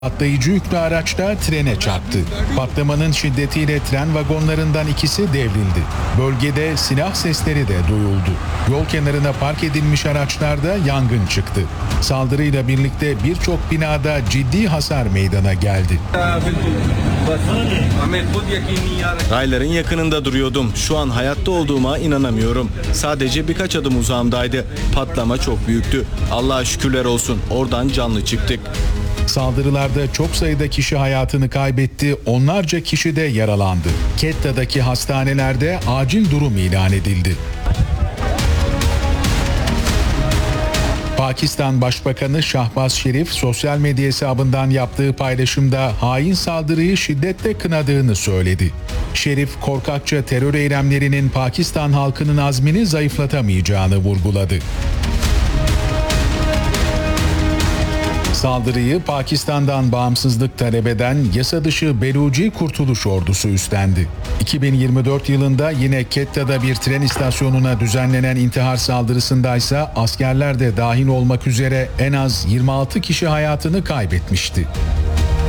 Patlayıcı yüklü araçta trene çarptı. Patlamanın şiddetiyle tren vagonlarından ikisi devrildi. Bölgede silah sesleri de duyuldu. Yol kenarına park edilmiş araçlarda yangın çıktı. Saldırıyla birlikte birçok binada ciddi hasar meydana geldi. Rayların yakınında duruyordum. Şu an hayatta olduğuma inanamıyorum. Sadece birkaç adım uzağımdaydı. Patlama çok büyüktü. Allah'a şükürler olsun. Oradan canlı çıktık. Saldırılarda çok sayıda kişi hayatını kaybetti, onlarca kişi de yaralandı. Ketta'daki hastanelerde acil durum ilan edildi. Pakistan Başbakanı Şahbaz Şerif sosyal medya hesabından yaptığı paylaşımda hain saldırıyı şiddetle kınadığını söyledi. Şerif, korkakça terör eylemlerinin Pakistan halkının azmini zayıflatamayacağını vurguladı. Saldırıyı Pakistan'dan bağımsızlık talep eden yasa dışı Beluci Kurtuluş Ordusu üstlendi. 2024 yılında yine Ketta'da bir tren istasyonuna düzenlenen intihar saldırısındaysa askerler de dahil olmak üzere en az 26 kişi hayatını kaybetmişti.